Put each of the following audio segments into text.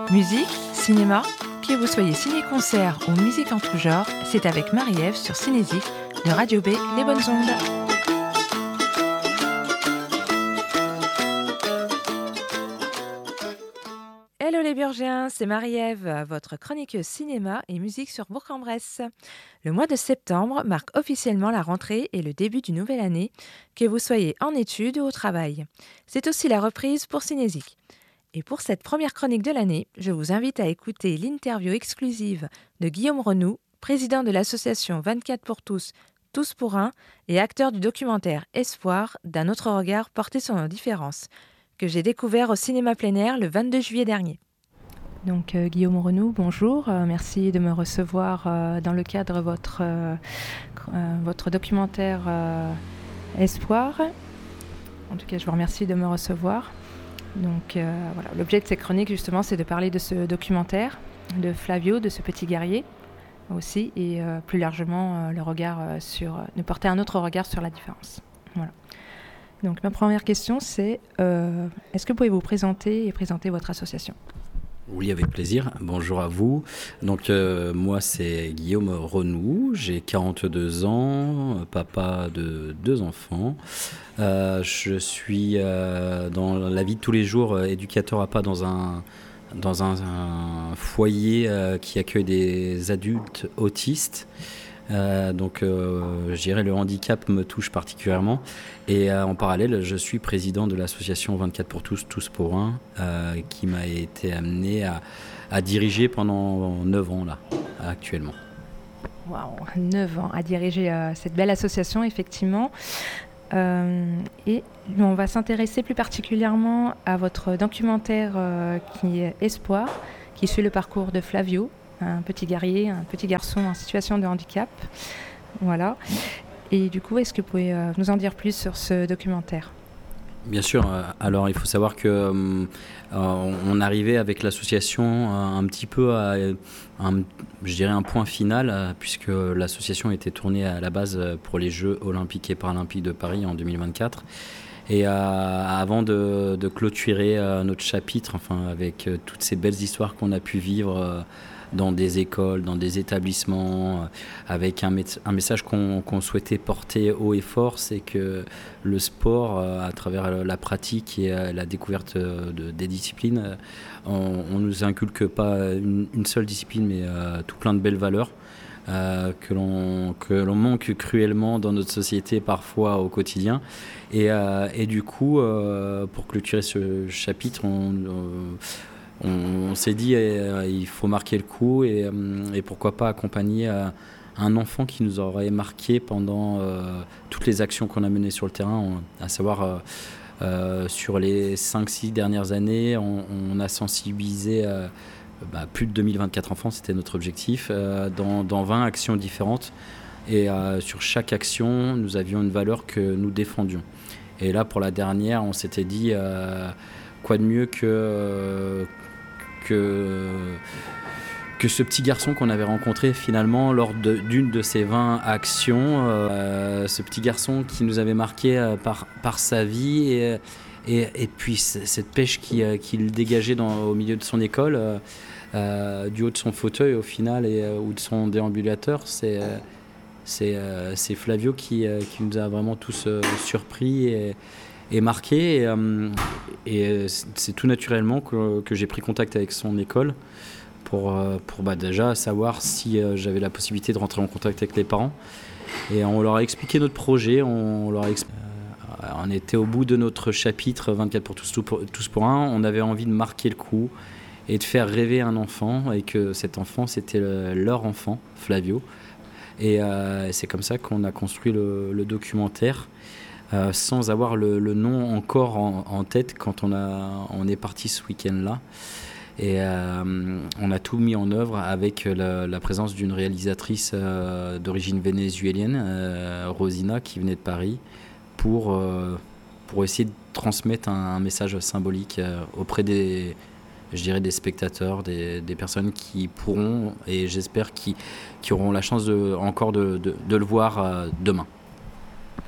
Musique, cinéma, que vous soyez ciné-concert ou musique en tout genre, c'est avec Marie-Ève sur Cinésique de Radio B, Les Bonnes Ondes. Hello les Burgiens, c'est Marie-Ève, votre chroniqueuse cinéma et musique sur Bourg-en-Bresse. Le mois de septembre marque officiellement la rentrée et le début d'une nouvelle année, que vous soyez en études ou au travail. C'est aussi la reprise pour Cinésique. Et pour cette première chronique de l'année, je vous invite à écouter l'interview exclusive de Guillaume Renoux, président de l'association 24 pour tous, tous pour un, et acteur du documentaire Espoir, d'un autre regard porté sur nos différences, que j'ai découvert au cinéma plein air le 22 juillet dernier. Donc Guillaume Renoux, bonjour, merci de me recevoir dans le cadre de votre documentaire Espoir. En tout cas, je vous remercie de me recevoir. Donc voilà, l'objet de cette chronique justement, c'est de parler de ce documentaire, de Flavio, de ce petit guerrier aussi, et plus largement de porter un autre regard sur la différence. Voilà. Donc ma première question, c'est est-ce que vous pouvez vous présenter et présenter votre association ? Oui, avec plaisir. Bonjour à vous. Donc moi, c'est Guillaume Renoux, j'ai 42 ans, papa de 2 enfants. Je suis dans la vie de tous les jours éducateur APA dans un foyer qui accueille des adultes autistes. Donc je dirais le handicap me touche particulièrement et en parallèle je suis président de l'association 24 pour tous, tous pour un qui m'a été amené à diriger pendant 9 ans là actuellement. Waouh, 9 ans à diriger cette belle association effectivement. Et on va s'intéresser plus particulièrement à votre documentaire qui est Espoir, qui suit le parcours de Flavio, un petit guerrier, un petit garçon en situation de handicap. Voilà. Et du coup, est-ce que vous pouvez nous en dire plus sur ce documentaire ? Bien sûr. Alors, il faut savoir que on arrivait avec l'association un petit peu à un point final, puisque l'association était tournée à la base pour les Jeux olympiques et paralympiques de Paris en 2024. Et avant de clôturer notre chapitre, avec toutes ces belles histoires qu'on a pu vivre dans des écoles, dans des établissements, avec un message qu'on souhaitait porter haut et fort, c'est que le sport, à travers la pratique et la découverte des disciplines, on nous inculque pas une seule discipline, mais tout plein de belles valeurs que l'on manque cruellement dans notre société parfois au quotidien. Et du coup, pour clôturer ce chapitre, on s'est dit il faut marquer le coup et pourquoi pas accompagner un enfant qui nous aurait marqué pendant toutes les actions qu'on a menées sur le terrain, à savoir sur les 5-6 dernières années, on a sensibilisé plus de 2024 enfants, c'était notre objectif, dans 20 actions différentes. Et sur chaque action, nous avions une valeur que nous défendions. Et là, pour la dernière, on s'était dit quoi de mieux que ce petit garçon qu'on avait rencontré finalement lors d'une de ces 20 actions, ce petit garçon qui nous avait marqué par sa vie et puis cette pêche qu'il dégageait au milieu de son école, du haut de son fauteuil au final ou de son déambulateur. C'est Flavio qui nous a vraiment tous surpris et marqué. Et c'est tout naturellement que j'ai pris contact avec son école pour déjà savoir si j'avais la possibilité de rentrer en contact avec les parents. Et on leur a expliqué notre projet. On était au bout de notre chapitre 24 pour tous, tous pour un. On avait envie de marquer le coup et de faire rêver un enfant, et que cet enfant, c'était leur enfant, Flavio. Et c'est comme ça qu'on a construit le documentaire, sans avoir le nom encore en tête quand on est parti ce week-end-là. Et on a tout mis en œuvre avec la présence d'une réalisatrice d'origine vénézuélienne, Rosina, qui venait de Paris, pour essayer de transmettre un message symbolique auprès des spectateurs, des personnes qui pourront, et j'espère qui auront la chance encore de le voir demain.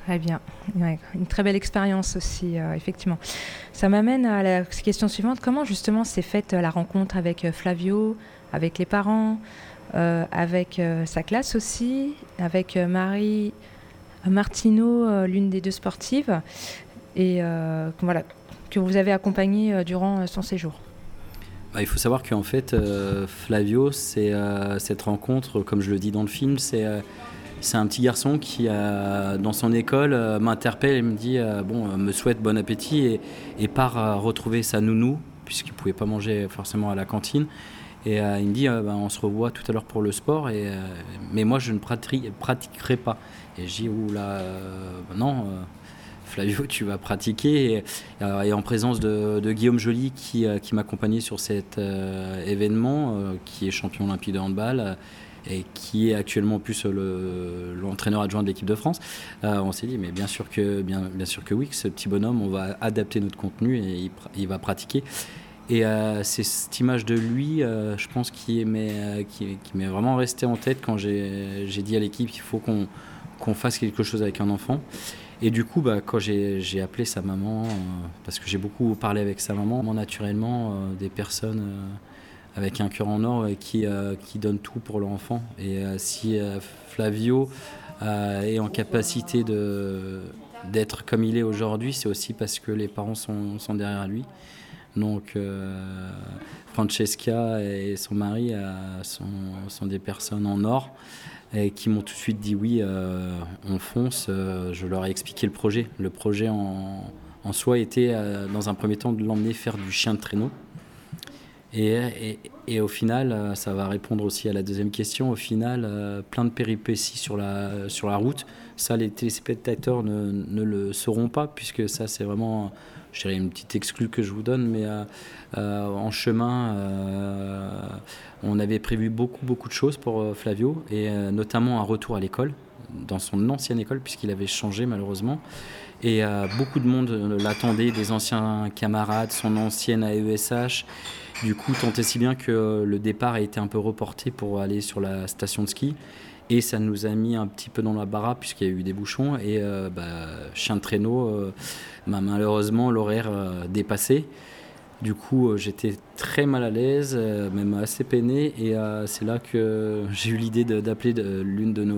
Très bien. Ouais, une très belle expérience aussi, effectivement. Ça m'amène à la question suivante. Comment justement s'est faite la rencontre avec Flavio, avec les parents, avec sa classe aussi, avec Marie Martineau, l'une des deux sportives, et voilà, que vous avez accompagnée durant son séjour? Il faut savoir qu'en fait, Flavio, c'est cette rencontre, comme je le dis dans le film, c'est un petit garçon qui, dans son école, m'interpelle et me dit me souhaite bon appétit et part retrouver sa nounou, puisqu'il ne pouvait pas manger forcément à la cantine. Et il me dit on se revoit tout à l'heure pour le sport, mais moi je ne pratiquerai pas. Et je dis oula, non. Flavio, tu vas pratiquer. Et en présence de Guillaume Joly qui m'accompagnait sur cet événement, qui est champion olympique de handball et qui est actuellement plus l'entraîneur adjoint de l'équipe de France, on s'est dit mais bien sûr que oui, que ce petit bonhomme, on va adapter notre contenu et il va pratiquer. Et c'est cette image de lui, je pense, qui m'est vraiment resté en tête quand j'ai dit à l'équipe il faut qu'on fasse quelque chose avec un enfant. Et du coup, quand j'ai appelé sa maman, parce que j'ai beaucoup parlé avec sa maman, naturellement, des personnes avec un cœur en or qui donnent tout pour leur enfant. Et si Flavio est en capacité d'être comme il est aujourd'hui, c'est aussi parce que les parents sont derrière lui. Donc Francesca et son mari sont des personnes en or et qui m'ont tout de suite dit oui, on fonce. Je leur ai expliqué le projet. Le projet en soi était dans un premier temps de l'emmener faire du chien de traîneau. Et au final, ça va répondre aussi à la deuxième question, au final, plein de péripéties sur la route. Ça, les téléspectateurs ne le sauront pas, puisque ça, c'est vraiment, je dirais, une petite exclue que je vous donne, mais en chemin, on avait prévu beaucoup de choses pour Flavio, et notamment un retour à l'école, dans son ancienne école, puisqu'il avait changé malheureusement. Et beaucoup de monde l'attendait, des anciens camarades, son ancienne AESH. Du coup, tant et si bien que le départ a été un peu reporté pour aller sur la station de ski. Et ça nous a mis un petit peu dans la baraque puisqu'il y a eu des bouchons. Et chien de traîneau, malheureusement, l'horaire dépassé. Du coup, j'étais très mal à l'aise, même assez peiné. Et c'est là que j'ai eu l'idée d'appeler l'une de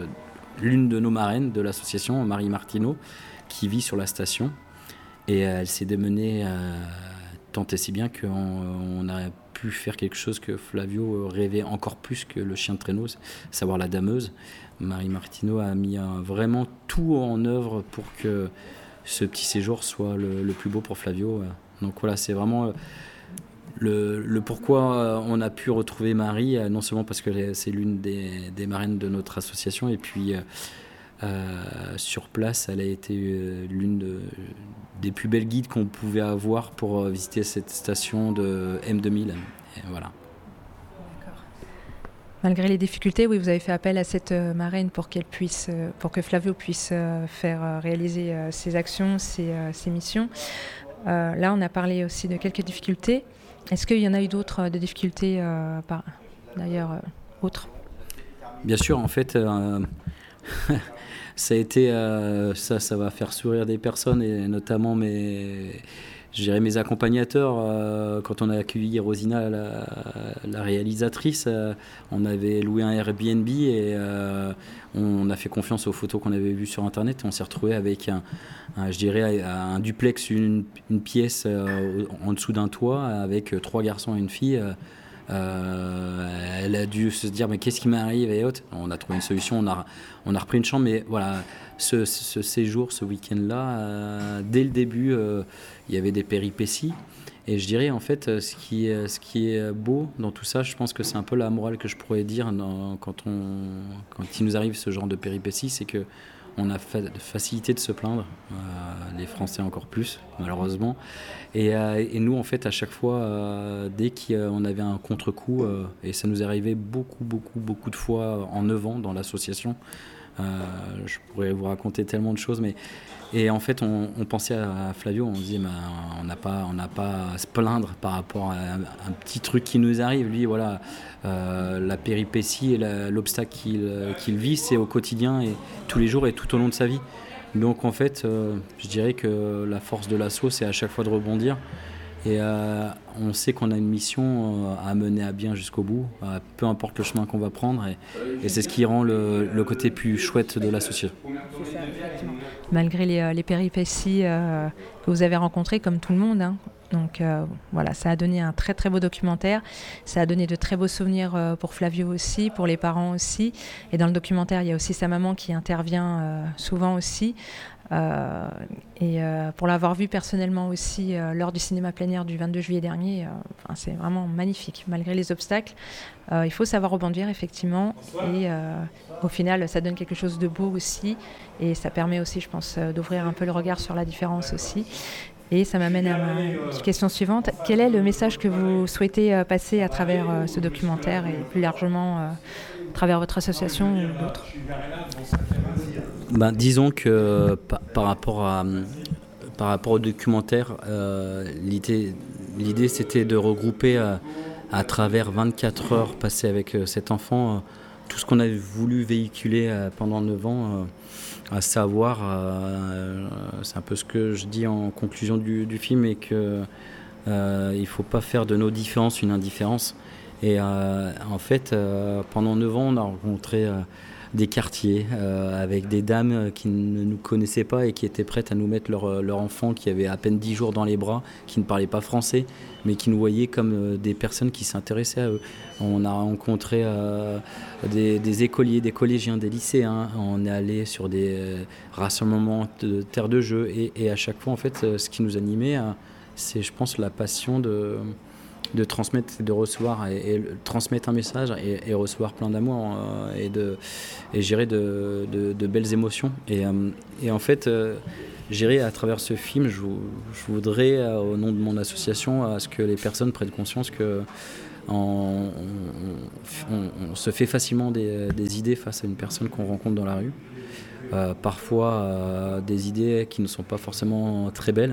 nos marraines de l'association, Marie Martineau, qui vit sur la station. Et elle s'est démenée tant et si bien qu'on a pu faire quelque chose que Flavio rêvait encore plus que le chien de traîneau, savoir la dameuse. Marie Martineau a mis vraiment tout en œuvre pour que ce petit séjour soit le plus beau pour Flavio. Donc voilà, c'est vraiment le pourquoi on a pu retrouver Marie, non seulement parce que c'est l'une des marraines de notre association, et puis sur place, elle a été l'une des plus belles guides qu'on pouvait avoir pour visiter cette station de M2000. Et voilà. D'accord. Malgré les difficultés, oui, vous avez fait appel à cette marraine pour pour que Flavio puisse faire réaliser ses actions, ses missions. Là, on a parlé aussi de quelques difficultés. Est-ce qu'il y en a eu d'autres de difficultés, autres ? Bien sûr, en fait, ça a été, ça va faire sourire des personnes, et notamment mes accompagnateurs. Quand on a accueilli Rosina, la réalisatrice, on avait loué un Airbnb et on a fait confiance aux photos qu'on avait vues sur Internet. On s'est retrouvé avec un duplex, une pièce en dessous d'un toit avec 3 garçons et une fille. Elle a dû se dire mais qu'est-ce qui m'arrive et autres. On a trouvé une solution, on a repris une chambre, mais voilà, ce séjour, ce week-end-là, dès le début, il y avait des péripéties. Et je dirais en fait, ce qui est beau dans tout ça, je pense que c'est un peu la morale que je pourrais dire quand il nous arrive ce genre de péripéties, c'est que on a facilité de se plaindre, les Français encore plus, malheureusement. Et nous, en fait, à chaque fois, dès qu'on avait un contre-coup, et ça nous est arrivé beaucoup de fois en 9 ans dans l'association, je pourrais vous raconter tellement de choses, et en fait, on pensait à Flavio, on se disait, on n'a pas à se plaindre par rapport à un petit truc qui nous arrive. Lui, voilà, la péripétie et l'obstacle qu'il vit, c'est au quotidien et tous les jours et tout au long de sa vie. Donc en fait, je dirais que la force de l'assaut, c'est à chaque fois de rebondir. Et on sait qu'on a une mission à mener à bien jusqu'au bout, peu importe le chemin qu'on va prendre. Et c'est ce qui rend le côté plus chouette de l'association. C'est ça, effectivement. Malgré les péripéties que vous avez rencontrées, comme tout le monde, hein. Donc voilà, ça a donné un très très beau documentaire. Ça a donné de très beaux souvenirs pour Flavio aussi, pour les parents aussi. Et dans le documentaire, il y a aussi sa maman qui intervient souvent aussi. Pour l'avoir vu personnellement aussi lors du cinéma plein air du 22 juillet dernier, c'est vraiment magnifique. Malgré les obstacles, il faut savoir rebondir effectivement. Et au final, ça donne quelque chose de beau aussi. Et ça permet aussi, je pense, d'ouvrir un peu le regard sur la différence aussi. Et ça m'amène à ma question suivante. Quel est le message que vous souhaitez passer à travers ce documentaire et plus largement à travers votre association ou d'autres ? Disons que par rapport au documentaire, l'idée c'était de regrouper à travers 24 heures passées avec cet enfant tout ce qu'on a voulu véhiculer pendant 9 ans. À savoir, c'est un peu ce que je dis en conclusion du film, et que il ne faut pas faire de nos différences une indifférence. Et en fait, pendant 9 ans, on a rencontré des quartiers avec des dames qui ne nous connaissaient pas et qui étaient prêtes à nous mettre leur enfant qui avait à peine 10 jours dans les bras, qui ne parlait pas français, mais qui nous voyaient comme des personnes qui s'intéressaient à eux. On a rencontré des écoliers, des collégiens, des lycéens. On est allé sur des rassemblements de terre de jeu, et à chaque fois, en fait, ce qui nous animait, c'est, je pense, la passion de transmettre et de recevoir, et transmettre un message et recevoir plein d'amour et gérer de belles émotions. Et en fait, gérer à travers ce film, je voudrais, au nom de mon association, à ce que les personnes prennent conscience que on se fait facilement des idées face à une personne qu'on rencontre dans la rue. Parfois des idées qui ne sont pas forcément très belles.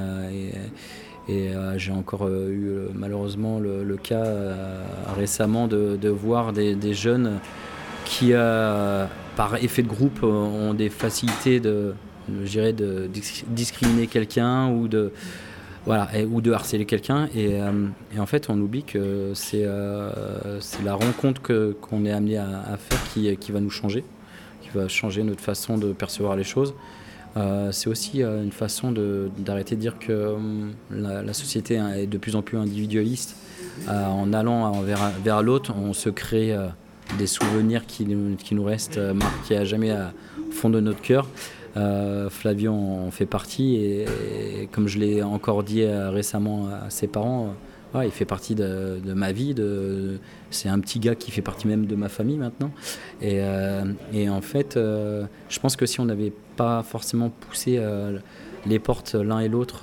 Et j'ai encore eu malheureusement le cas récemment de voir des jeunes qui, par effet de groupe, ont des facilités de discriminer quelqu'un ou de harceler quelqu'un. Et en fait, on oublie que c'est la rencontre qu'on est amené à faire qui va nous changer, qui va changer notre façon de percevoir les choses. C'est aussi une façon d'arrêter de dire que la société est de plus en plus individualiste. En allant vers l'autre, on se crée des souvenirs qui nous restent marqués à jamais au fond de notre cœur. Flavio en fait partie, et comme je l'ai encore dit récemment à ses parents, il fait partie de ma vie. C'est un petit gars qui fait partie même de ma famille maintenant. Et en fait, je pense que si on n'avait pas forcément poussé les portes l'un et l'autre,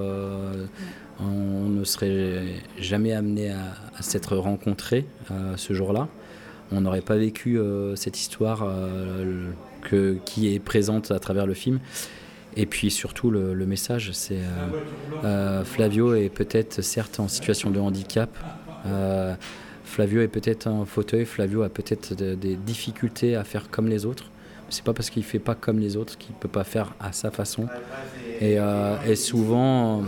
on ne serait jamais amené à s'être rencontrés ce jour-là. On n'aurait pas vécu cette histoire qui est présente à travers le film. Et puis surtout le message, c'est Flavio est peut-être certes en situation de handicap, Flavio est peut-être en fauteuil, Flavio a peut-être des difficultés à faire comme les autres. C'est pas parce qu'il fait pas comme les autres qu'il peut pas faire à sa façon. Et souvent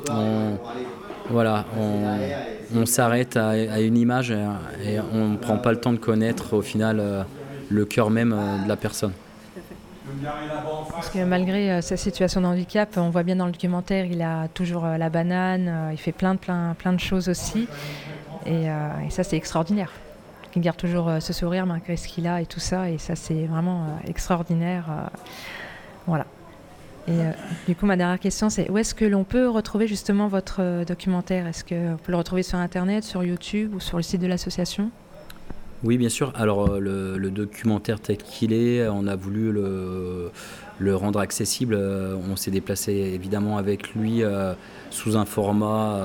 on s'arrête à une image et on ne prend pas le temps de connaître au final le cœur même de la personne. Parce que malgré sa situation de handicap, on voit bien dans le documentaire, il a toujours la banane, il fait plein de choses aussi. Et ça, c'est extraordinaire. Il garde toujours ce sourire malgré ce qu'il a et tout ça. Et ça, c'est vraiment extraordinaire. Voilà. Et du coup, ma dernière question, c'est où est-ce que l'on peut retrouver justement votre documentaire ? Est-ce qu'on peut le retrouver sur Internet, sur YouTube ou sur le site de l'association ? Oui, bien sûr. Alors, le documentaire tel qu'il est, on a voulu le rendre accessible. On s'est déplacé évidemment avec lui sous un format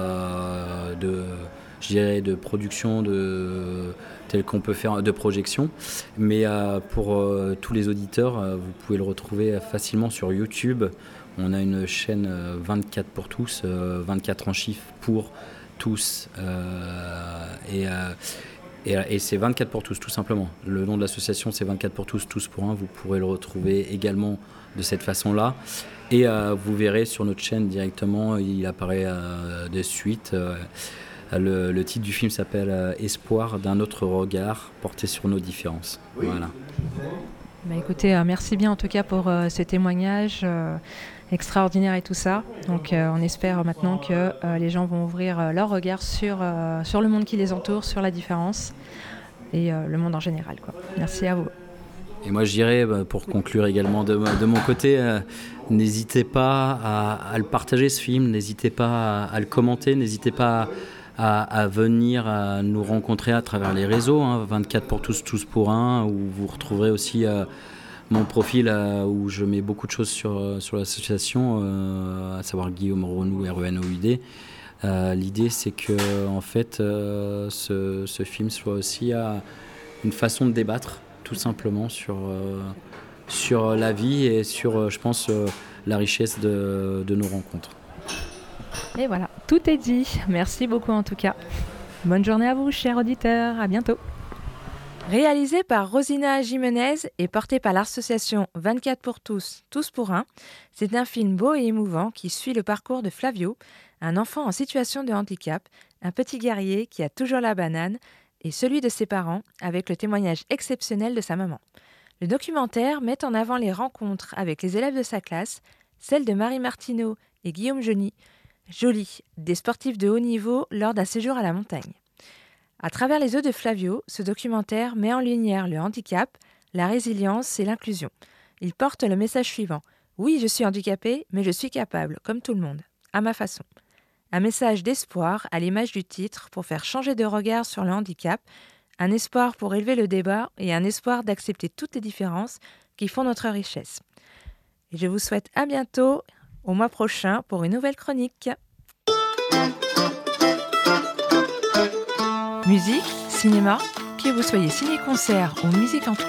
de production tel qu'on peut faire de projection. Mais pour tous les auditeurs, vous pouvez le retrouver facilement sur YouTube. On a une chaîne 24 pour tous, 24 en chiffres pour tous. Et c'est 24 pour tous, tout simplement. Le nom de l'association, c'est 24 pour tous, tous pour un. Vous pourrez le retrouver également de cette façon-là. Et vous verrez sur notre chaîne directement, il apparaît des suites. Le titre du film s'appelle Espoir d'un autre regard porté sur nos différences. Voilà. Bah écoutez, merci bien en tout cas pour ce témoignage extraordinaire et tout ça. Donc on espère maintenant que les gens vont ouvrir leur regard sur le monde qui les entoure, sur la différence et le monde en général, quoi. Merci à vous. Et moi je dirais, pour conclure également de mon côté, n'hésitez pas à le partager ce film, n'hésitez pas à le commenter, n'hésitez pas à venir à nous rencontrer à travers les réseaux, 24 pour tous, tous pour un, où vous retrouverez aussi mon profil où je mets beaucoup de choses sur l'association, à savoir Guillaume Renoud, RENOUD. L'idée c'est que en fait, ce film soit aussi une façon de débattre tout simplement sur la vie et sur, je pense, la richesse de nos rencontres. Et voilà, tout est dit. Merci beaucoup en tout cas. Bonne journée à vous, chers auditeurs. À bientôt. Réalisé par Rosina Jimenez et porté par l'association 24 pour tous, tous pour un, c'est un film beau et émouvant qui suit le parcours de Flavio, un enfant en situation de handicap, un petit guerrier qui a toujours la banane, et celui de ses parents, avec le témoignage exceptionnel de sa maman. Le documentaire met en avant les rencontres avec les élèves de sa classe, celles de Marie Martineau et Guillaume Joly, des sportifs de haut niveau lors d'un séjour à la montagne. À travers les yeux de Flavio, ce documentaire met en lumière le handicap, la résilience et l'inclusion. Il porte le message suivant : oui, je suis handicapé, mais je suis capable, comme tout le monde, à ma façon. Un message d'espoir, à l'image du titre, pour faire changer de regard sur le handicap, un espoir pour élever le débat et un espoir d'accepter toutes les différences qui font notre richesse. Et je vous souhaite à bientôt, au mois prochain, pour une nouvelle chronique. Musique, cinéma, que vous soyez ciné-concert ou musique en tout